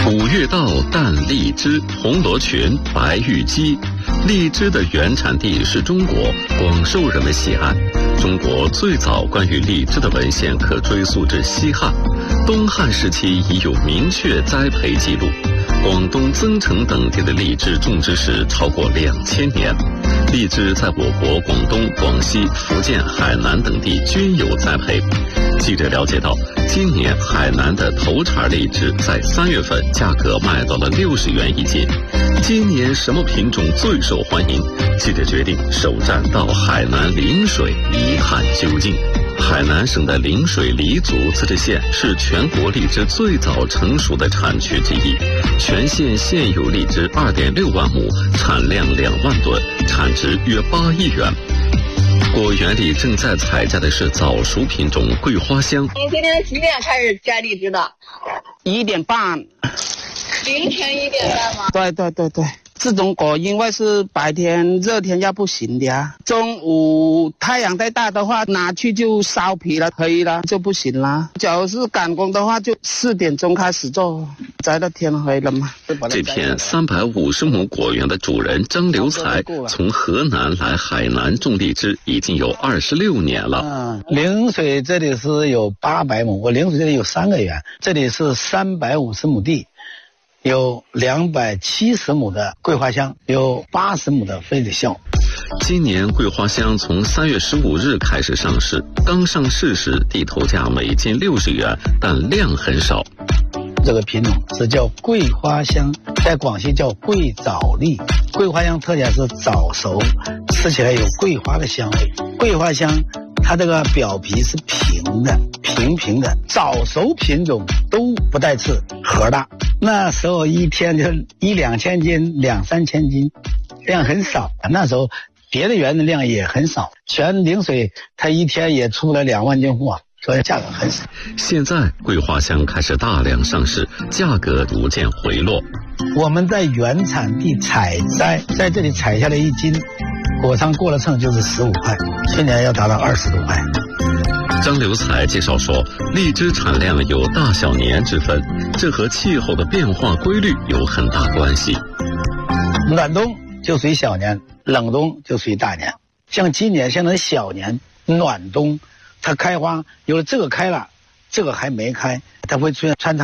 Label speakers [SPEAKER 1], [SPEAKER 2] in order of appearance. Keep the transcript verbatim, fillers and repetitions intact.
[SPEAKER 1] 五月稻、淡荔枝、红螺群、白玉鸡。荔枝的原产地是中国，广受人们喜爱。中国最早关于荔枝的文献可追溯至西汉，东汉时期已有明确栽培记录。广东增城等地的荔枝种植史超过两千年，荔枝在我国广东、广西、福建、海南等地均有栽培。记者了解到，今年海南的头茬荔枝在三月份价格卖到了六十元一斤。今年什么品种最受欢迎？记者决定首站到海南陵水一探究竟。海南省的陵水黎族自治县是全国荔枝最早成熟的产区之一，全县现有荔枝 二点六万亩，产量两万吨，产值约八亿元。果园里正在采摘的是早熟品种桂花香。
[SPEAKER 2] 你今天几点开始摘荔枝的？
[SPEAKER 3] 一点半。
[SPEAKER 2] 凌晨一点半吗？
[SPEAKER 3] 对对对对，这种果因为是白天热天要不行的呀，中午太阳太大的话，拿去就烧皮了，黑了就不行了。假如是赶工的话，就四点钟开始做，摘到天黑了嘛。
[SPEAKER 1] 这片三百五十亩果园的主人张刘才从河南来海南种荔枝已经有二十六年了。
[SPEAKER 4] 嗯，陵水这里是有八百亩，我陵水这里有三个园，这里是三百五十亩地。有两百七十亩的桂花香，有八十亩的妃子笑。
[SPEAKER 1] 今年桂花香从三月十五日开始上市，刚上市时地头价每斤六十元，但量很少。
[SPEAKER 4] 这个品种是叫桂花香，在广西叫桂枣栗。桂花香特点是早熟，吃起来有桂花的香味。桂花香它这个表皮是平的，平平的，早熟品种都不带刺，核大。那时候一天就一两千斤，两三千斤，量很少。那时候别的园的量也很少，全陵水它一天也出了两万斤货，所以价格很少。
[SPEAKER 1] 现在桂花香开始大量上市，价格逐渐回落。
[SPEAKER 4] 我们在原产地采摘，在这里采下来一斤，果商过了秤就是十五块，去年要达到二十多块。
[SPEAKER 1] 张刘才介绍说，荔枝产量有大小年之分，这和气候的变化规律有很大关系。
[SPEAKER 4] 暖冬就属于小年，冷冬就属于大年。像今年现在小年，暖冬，它开花有了这个开了，这个还没开，它会出现穿插。